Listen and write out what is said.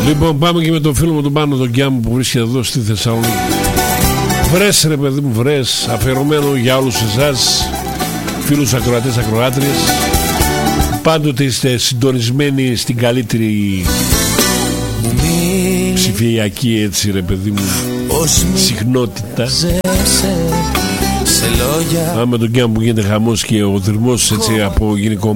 Λοιπόν, πάμε και με τον φίλο μου τον Πάνο τον Κιάμου που βρίσκεται εδώ στη Θεσσαλονίκη. Βρες ρε παιδί μου, βρες, αφιερωμένο για όλους εσάς, φίλους ακροατές, ακροάτριες. Πάντοτε είστε συντονισμένοι στην καλύτερη ψηφιακή, έτσι ρε παιδί μου, συχνότητα. Άμα τον Κιάμου που γίνεται χαμός και ο δρυμός, έτσι, από γυναικομάτια